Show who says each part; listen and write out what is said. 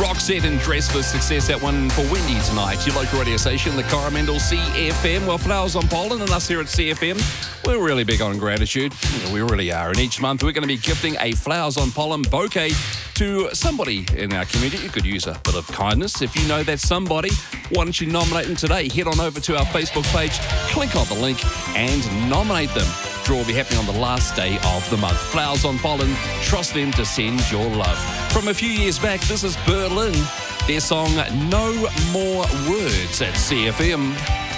Speaker 1: Roxette and Dress for Success, that one for Wendy tonight. Your local radio station, the Coromandel CFM. Well, Flowers on Pollen and us here at CFM, we're really big on gratitude. Yeah, we really are. And each month we're going to be gifting a Flowers on Pollen bouquet to somebody in our community. You could use a bit of kindness. If you know that somebody, why don't you nominate them today? Head on over to our Facebook page, click on the link and nominate them. Draw will be happening on the last day of the month. Flowers on Pollen, trust them to send your love. From a few years back, this is Berlin. Their song, No More Words at CFM.